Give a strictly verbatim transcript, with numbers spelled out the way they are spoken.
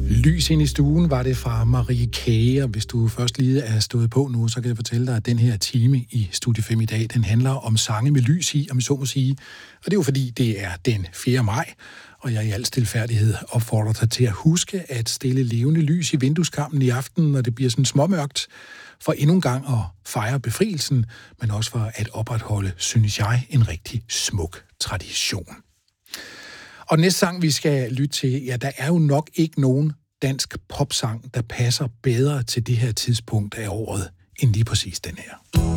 Lys ind i stuen var det fra Marie Kage, og hvis du først lige er stået på nu, så kan jeg fortælle dig, at den her time i Studie fem i dag, den handler om sange med lys i, om jeg så må sige. Og det er jo fordi, det er den fjerde maj, og jeg i al stilfærdighed opfordrer dig til at huske at stille levende lys i vindueskarmen i aften, når det bliver sådan småmørkt, for endnu en gang at fejre befrielsen, men også for at opretholde, synes jeg, en rigtig smuk tradition. Og næste sang, vi skal lytte til, ja, der er jo nok ikke nogen dansk popsang, der passer bedre til det her tidspunkt af året, end lige præcis den her.